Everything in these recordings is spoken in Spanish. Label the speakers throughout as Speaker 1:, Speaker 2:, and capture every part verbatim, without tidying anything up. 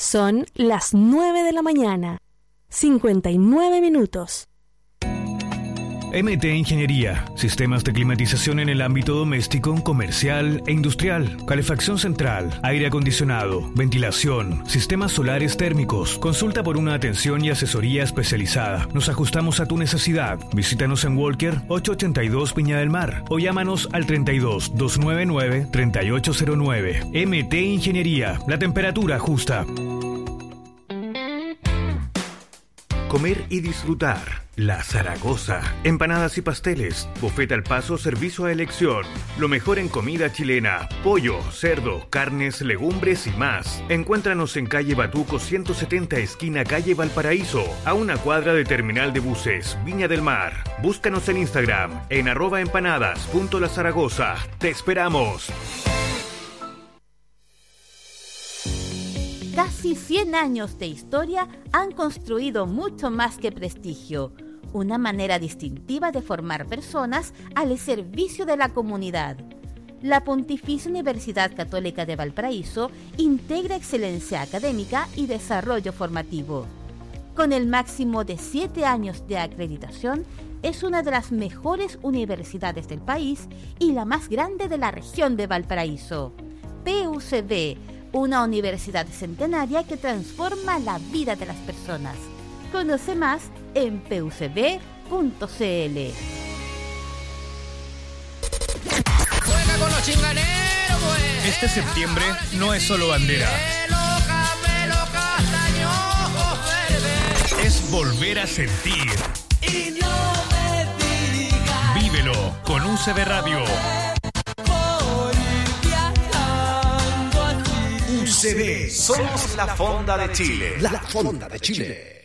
Speaker 1: Son las nueve de la mañana, cincuenta y nueve minutos.
Speaker 2: M T Ingeniería, sistemas de climatización en el ámbito doméstico, comercial e industrial, calefacción central, aire acondicionado, ventilación, sistemas solares térmicos. Consulta por una atención y asesoría especializada. Nos ajustamos a tu necesidad. Visítanos en Walker ochocientos ochenta y dos Viña del Mar o llámanos al treinta y dos, doscientos noventa y nueve, treinta y ocho cero nueve. M T Ingeniería, la temperatura justa. Comer y disfrutar. La Zaragoza. Empanadas y pasteles. Buffet al paso, servicio a elección. Lo mejor en comida chilena. Pollo, cerdo, carnes, legumbres y más. Encuéntranos en calle Batuco ciento setenta, esquina calle Valparaíso, a una cuadra de Terminal de Buses, Viña del Mar. Búscanos en Instagram en arroba empanadas punto la Zaragoza. ¡Te esperamos!
Speaker 3: Casi cien años de historia han construido mucho más que prestigio, una manera distintiva de formar personas al servicio de la comunidad. La Pontificia Universidad Católica de Valparaíso integra excelencia académica y desarrollo formativo. Con el máximo de siete años de acreditación, es una de las mejores universidades del país y la más grande de la región de Valparaíso. P U C V, una universidad centenaria que transforma la vida de las personas. Conoce más en p u c b punto c l.
Speaker 4: ¡Juega con los chinganeros, pues!
Speaker 2: Este septiembre no es solo bandera.
Speaker 4: Loca, loca,
Speaker 2: Es volver a sentir.
Speaker 4: y no me digas
Speaker 2: Vívelo con U C B Radio.
Speaker 5: U C B, somos la Fonda de Chile.
Speaker 6: La Fonda de Chile.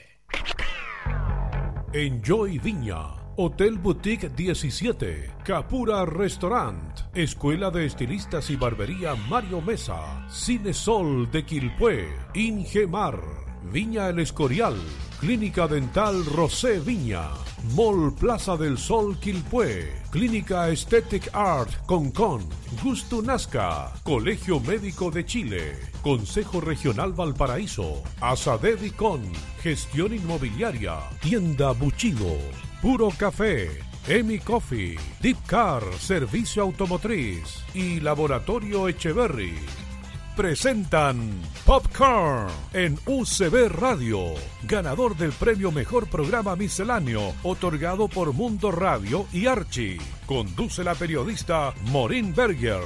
Speaker 7: Enjoy Viña, Hotel Boutique diecisiete, Capura Restaurant, Escuela de Estilistas y Barbería Mario Mesa, Cine Sol de Quilpué, Ingemar, Viña El Escorial, Clínica Dental Rosé Viña, Mall Plaza del Sol Quilpué, Clínica Aesthetic Art Concon, Gusto Nazca, Colegio Médico de Chile, Consejo Regional Valparaíso, Asadedicon, Gestión Inmobiliaria, Tienda Buchido, Puro Café, Emi Coffee, Deep Car, Servicio Automotriz y Laboratorio Echeverry. Presentan Popcorn en U C B Radio, ganador del premio Mejor Programa Misceláneo, otorgado por Mundo Radio y Archie. Conduce la periodista Maureen Berger.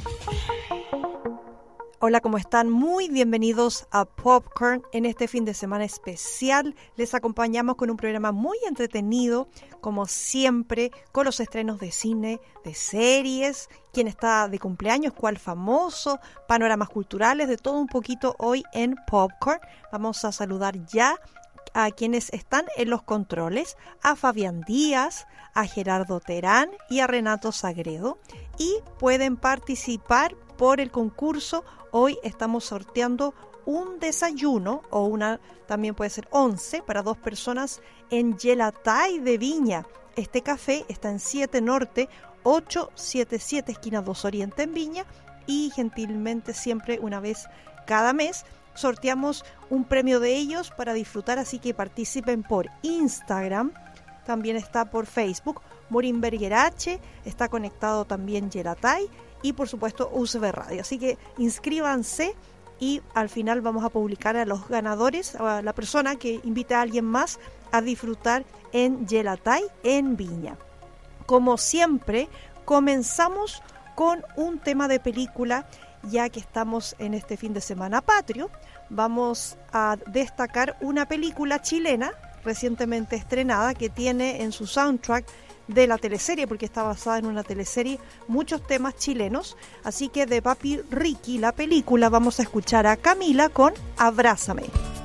Speaker 8: Hola, ¿cómo están? Muy bienvenidos a Popcorn en este fin de semana especial. Les acompañamos con un programa muy entretenido, como siempre, con los estrenos de cine, de series, quién está de cumpleaños, cuál famoso, panoramas culturales, de todo un poquito hoy en Popcorn. Vamos a saludar ya a quienes están en los controles, a Fabián Díaz, a Gerardo Terán y a Renato Sagredo. Y pueden participar por el concurso. Hoy estamos sorteando un desayuno, o una, también puede ser once, para dos personas en Yelatay de Viña. Este café está en siete Norte, ochocientos setenta y siete, esquina dos Oriente en Viña, y gentilmente siempre una vez cada mes sorteamos un premio de ellos para disfrutar, así que participen por Instagram, también está por Facebook, Maureen Berger H, está conectado también Yelatay, y por supuesto U C B Radio. Así que inscríbanse y al final vamos a publicar a los ganadores, a la persona que invite a alguien más a disfrutar en Yelatay en Viña. Como siempre, comenzamos con un tema de película, ya que estamos en este fin de semana patrio. Vamos a destacar una película chilena recientemente estrenada que tiene en su soundtrack de la teleserie, porque está basada en una teleserie, muchos temas chilenos. Así que de Papi Ricky, la película, vamos a escuchar a Camila con Abrázame.